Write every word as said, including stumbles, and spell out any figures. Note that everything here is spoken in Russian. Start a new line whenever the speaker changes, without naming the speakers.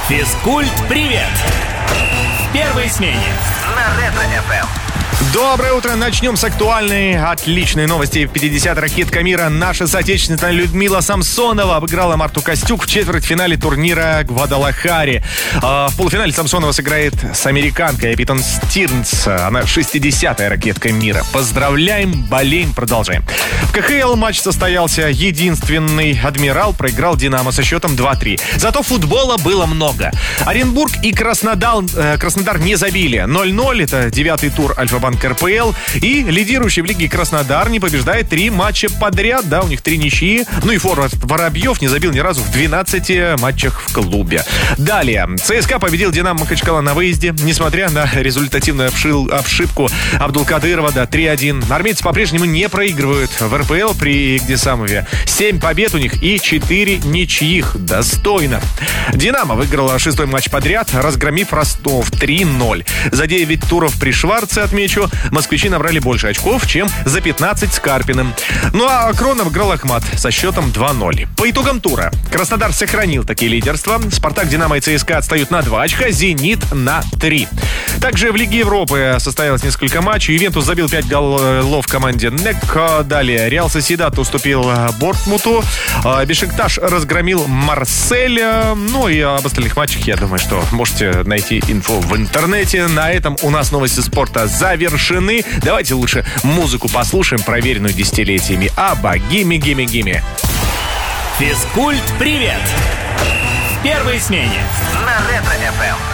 Физкульт-привет! В первой смене на Ретро-эф эм.
Доброе утро. Начнем с актуальной, отличной новости. пятидесятая ракетка мира. Наша соотечественница Людмила Самсонова обыграла Марту Костюк в четвертьфинале турнира Гвадалахаре. В полуфинале Самсонова сыграет с американкой Эпитон Стирнс. Она шестидесятая ракетка мира. Поздравляем, болеем, продолжаем. В ка ха эл матч состоялся единственный. Адмирал проиграл Динамо со счетом два-три. Зато футбола было много. Оренбург и Краснодар, э, Краснодар не забили. ноль-ноль. Это девятый тур Альфа-Банк эр пэ эл. И лидирующий в лиге Краснодар не побеждает три матча подряд. Да, у них три ничьи. Ну и форвард Воробьев не забил ни разу в двенадцати матчах в клубе. Далее. ЦСКА победил Динамо Махачкала на выезде. Несмотря на результативную обшил, обшибку Абдулкадырова, да, три-один. Армейцы по-прежнему не проигрывают в эр пэ эл при Игдисамове. семь побед у них и четыре ничьих. Достойно. Динамо выиграла шестой матч подряд, разгромив Ростов три-ноль. За девять туров при Шварце, отмечу, москвичи набрали больше очков, чем за пятнадцать с Карпиным. Ну а Кронов играл Ахмат со счетом два-ноль. По итогам тура Краснодар сохранил такие лидерства. Спартак, Динамо и ЦСКА отстают на два очка, Зенит на три. Также в Лиге Европы состоялось несколько матчей. Ювентус забил пять голов команде НЕК. Далее Реал Сосьедад уступил Бортмуту. Бешикташ разгромил Марсель. Ну и об остальных матчах, я думаю, что можете найти инфу в интернете. На этом у нас новости спорта завершены. Давайте лучше музыку послушаем, проверенную десятилетиями. Аба, гимми, гимми, гимми.
Физкульт-привет! В первой смене на Ретро-эф эм.